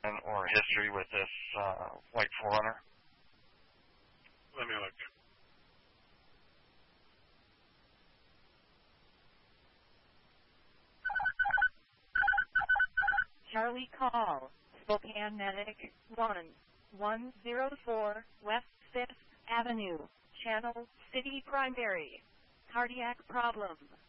or history with this white Forerunner? Let me look. Charlie call, Spokane Medic 1104 West 5th Avenue, Channel City Primary. Cardiac problem.